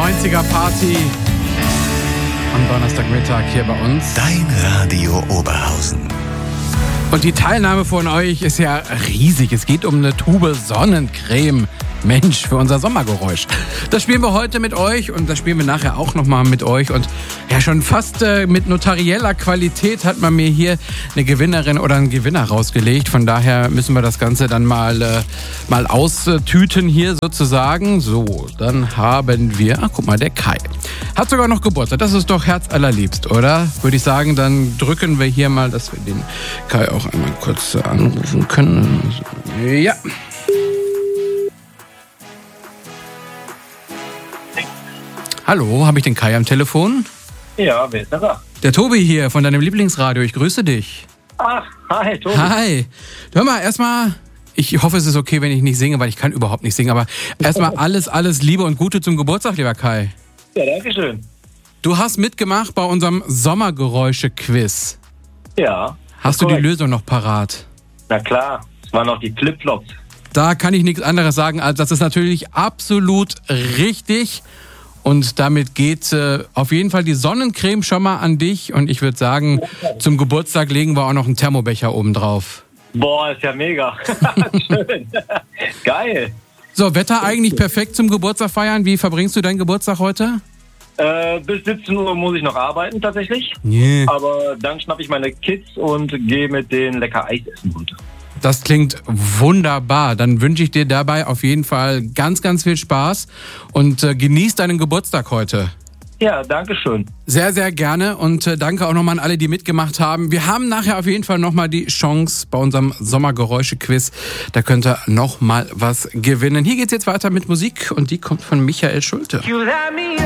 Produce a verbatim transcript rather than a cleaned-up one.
neunziger Party am Donnerstagmittag hier bei uns. Dein Radio Oberhausen. Und die Teilnahme von euch ist ja riesig. Es geht um eine Tube Sonnencreme. Mensch, für unser Sommergeräusch. Das spielen wir heute mit euch und das spielen wir nachher auch nochmal mit euch. Und ja, schon fast äh, mit notarieller Qualität hat man mir hier eine Gewinnerin oder einen Gewinner rausgelegt. Von daher müssen wir das Ganze dann mal, äh, mal austüten hier sozusagen. So, dann haben wir, ach guck mal, der Kai. Hat sogar noch Geburtstag. Das ist doch herzallerliebst, oder? Würde ich sagen, dann drücken wir hier mal, dass wir den Kai auch einmal kurz anrufen können. Ja. Hallo, habe ich den Kai am Telefon? Ja, wer ist da? Der Tobi hier von deinem Lieblingsradio. Ich grüße dich. Ach, hi, Tobi. Hi. Hör mal, erstmal, ich hoffe, es ist okay, wenn ich nicht singe, weil ich kann überhaupt nicht singen. Aber erstmal alles, alles Liebe und Gute zum Geburtstag, lieber Kai. Ja, danke schön. Du hast mitgemacht bei unserem Sommergeräusche-Quiz. Ja. Hast du die Lösung noch parat? Na klar, es waren noch die Flipflops. Da kann ich nichts anderes sagen, als das ist natürlich absolut richtig. Und damit geht äh, auf jeden Fall die Sonnencreme schon mal an dich. Und ich würde sagen, zum Geburtstag legen wir auch noch einen Thermobecher oben drauf. Boah, ist ja mega. Schön. Geil. So, Wetter eigentlich perfekt zum Geburtstag feiern. Wie verbringst du deinen Geburtstag heute? Äh, bis siebzehn Uhr muss ich noch arbeiten tatsächlich. Yeah. Aber dann schnappe ich meine Kids und gehe mit denen lecker Eis essen runter. Das klingt wunderbar. Dann wünsche ich dir dabei auf jeden Fall ganz, ganz viel Spaß und äh, genieß deinen Geburtstag heute. Ja, danke schön. Sehr, sehr gerne und äh, danke auch nochmal an alle, die mitgemacht haben. Wir haben nachher auf jeden Fall nochmal die Chance bei unserem Sommergeräusche-Quiz. Da könnt ihr nochmal was gewinnen. Hier geht's jetzt weiter mit Musik und die kommt von Michael Schulte.